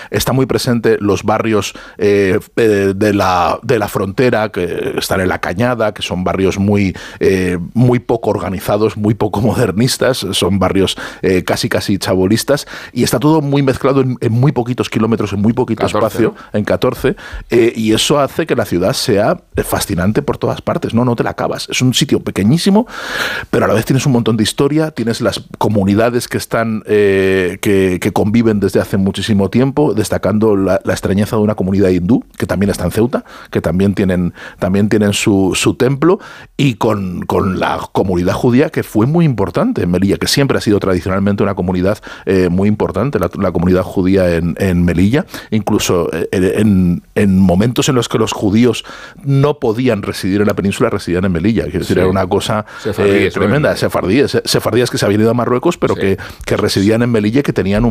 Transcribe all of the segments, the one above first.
está muy presente los barrios de la frontera, que están en la Cañada, que son barrios muy poco organizados, muy poco modernistas, son barrios casi chabolistas, y está todo muy mezclado en muy poquitos kilómetros, en muy poquito 14, espacio, ¿no? En 14, y eso hace que la ciudad sea fascinante por todas partes, no te la acabas. Es un sitio pequeñísimo, pero a la vez tienes un montón de historia, tienes las comunidades que están que conviven desde hace muchísimo tiempo, destacando la extrañeza de una comunidad hindú, que también está en Ceuta, que también tienen su templo, y con la comunidad judía, que fue muy importante en Melilla, que siempre ha sido tradicionalmente una comunidad muy importante, la comunidad judía en Melilla, incluso en momentos en los que los judíos no podían residir en la península, residían en Melilla, que era una cosa tremenda, sefardíes que se habían ido a Marruecos, pero que residían en Melilla, que tenían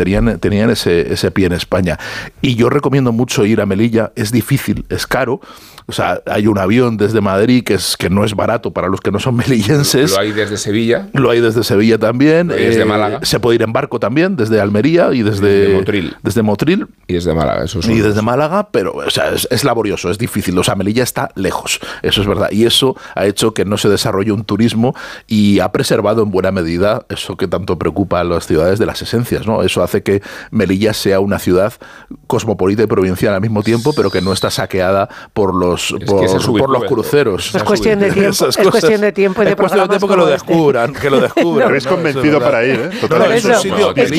ese pie en España. Y yo recomiendo mucho ir a Melilla. Es difícil, es caro. O sea, hay un avión desde Madrid que no es barato para los que no son melillenses. Lo hay desde Sevilla. Lo hay desde Sevilla también. Desde Málaga. Se puede ir en barco también, desde Almería y desde Motril. Desde Motril. Y desde Málaga, eso Y desde Málaga, pero o sea, es laborioso, es difícil. O sea, Melilla está lejos, eso es verdad. Y eso ha hecho que no se desarrolle un turismo y ha preservado en buena medida eso que tanto preocupa a las ciudades, de las esencias, ¿no? Eso hace que Melilla sea una ciudad cosmopolita y provincial al mismo tipo, pero que no está saqueada por los cruceros. Es cuestión de tiempo. Es cuestión de tiempo y de programas. Es cuestión de tiempo que lo descubran. Habéis convencido para ir, ¿eh? Totalmente. Es un sitio es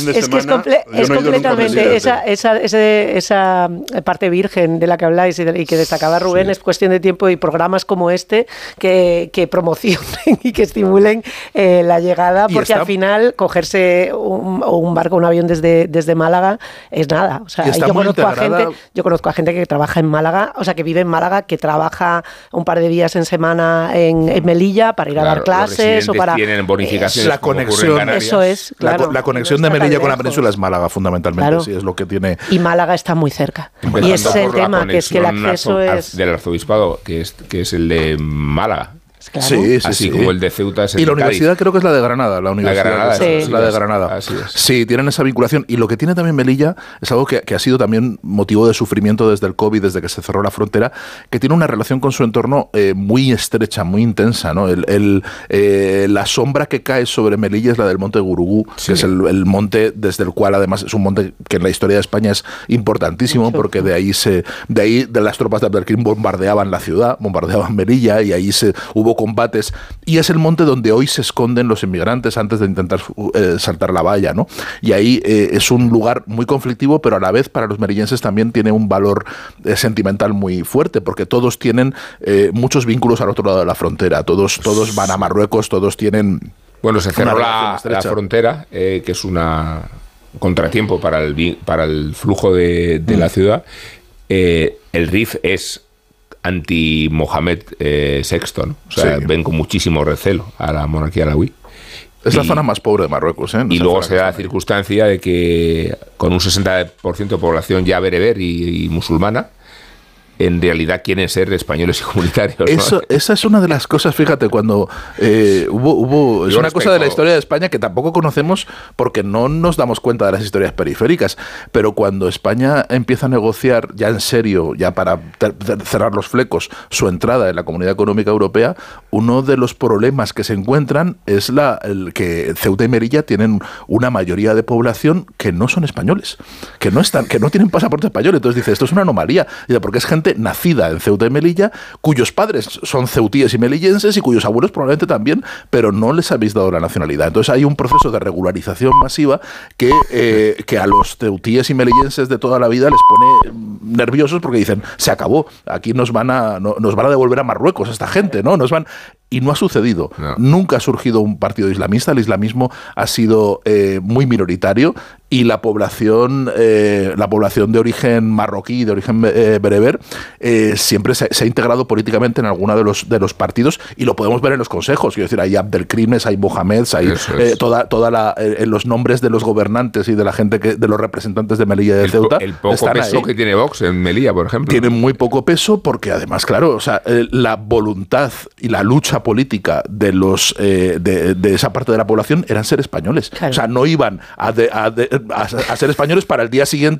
completamente esa parte virgen de la que habláis y que destacaba Rubén. Es cuestión de tiempo y programas como este que promocionen y que estimulen la llegada, porque al final cogerse un barco, un avión desde Málaga es nada. O sea, yo conozco a gente que trabaja en Málaga, o sea, que vive en Málaga, que trabaja un par de días en semana en Melilla para ir a dar clases o para... tienen bonificaciones. La conexión. Eso es, claro. La conexión de Melilla con la península es Málaga, fundamentalmente. Claro. Sí, es lo que tiene. Y Málaga está muy cerca. Y ese es el tema, que es que el acceso es... del arzobispado, que es el de Málaga. Claro. Así como el de Ceuta es el y la de universidad creo que es la de Granada. La universidad es la de Granada. Así es. Sí, tienen esa vinculación. Y lo que tiene también Melilla es algo que ha sido también motivo de sufrimiento desde el COVID, desde que se cerró la frontera, que tiene una relación con su entorno muy estrecha, muy intensa, ¿no? La sombra que cae sobre Melilla es la del monte Gurugú, que es el monte desde el cual además es un monte que en la historia de España es importantísimo, porque de ahí de las tropas de Abdelkrim bombardeaban la ciudad, bombardeaban Melilla, y ahí hubo combates, y es el monte donde hoy se esconden los inmigrantes antes de intentar saltar la valla, ¿no? Y ahí es un lugar muy conflictivo, pero a la vez para los melillenses también tiene un valor sentimental muy fuerte, porque todos tienen muchos vínculos al otro lado de la frontera, todos van a Marruecos, todos tienen... Bueno, se cerró la frontera, que es un contratiempo para el flujo de la ciudad. El RIF es anti-Mohamed VI, ¿no? O sea, ven con muchísimo recelo a la monarquía alauí. Es la zona más pobre de Marruecos, ¿eh? Y luego se da la circunstancia de que con un 60% de población ya bereber y musulmana, en realidad quieren ser españoles y comunitarios, ¿no? Esa es una de las cosas, fíjate, cuando hubo... Es una cosa de la historia de España que tampoco conocemos porque no nos damos cuenta de las historias periféricas, pero cuando España empieza a negociar ya en serio, ya para cerrar los flecos, su entrada en la Comunidad Económica Europea, uno de los problemas que se encuentran es el que Ceuta y Melilla tienen una mayoría de población que no son españoles, que no tienen pasaporte español. Entonces dice, esto es una anomalía, porque es gente nacida en Ceuta y Melilla, cuyos padres son ceutíes y melillenses y cuyos abuelos probablemente también, pero no les habéis dado la nacionalidad. Entonces hay un proceso de regularización masiva que a los ceutíes y melillenses de toda la vida les pone nerviosos, porque dicen, se acabó, aquí nos van a devolver a Marruecos esta gente, ¿no? Y no ha sucedido. No. Nunca ha surgido un partido islamista. El islamismo ha sido muy minoritario, y la población de origen marroquí, de origen bereber, siempre se ha integrado políticamente en alguno de los partidos, y lo podemos ver en los consejos. Quiero decir, hay Abdelkrimes, hay Mohameds, hay los nombres de los gobernantes y de la gente de los representantes de Melilla y de Ceuta. El poco peso ahí que tiene Vox en Melilla, por ejemplo. Tiene muy poco peso, porque además, claro, o sea, la voluntad y la lucha política de esa parte de la población eran ser españoles. Claro. O sea, no iban a ser españoles para el día siguiente